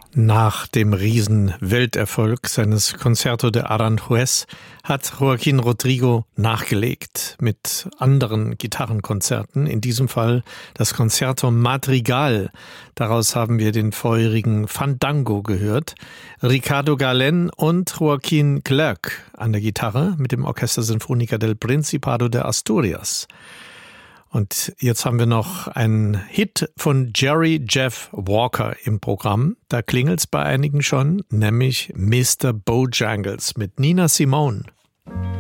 Nach dem Riesen-Welterfolg seines Concerto de Aranjuez hat Joaquín Rodrigo nachgelegt mit anderen Gitarrenkonzerten, in diesem Fall das Concerto Madrigal. Daraus haben wir den vorherigen Fandango gehört. Ricardo Galen und Joaquín Clerc an der Gitarre mit dem Orchester Sinfónica del Principado de Asturias. Und jetzt haben wir noch einen Hit von Jerry Jeff Walker im Programm. Da klingelt's bei einigen schon, nämlich Mr. Bojangles mit Nina Simone.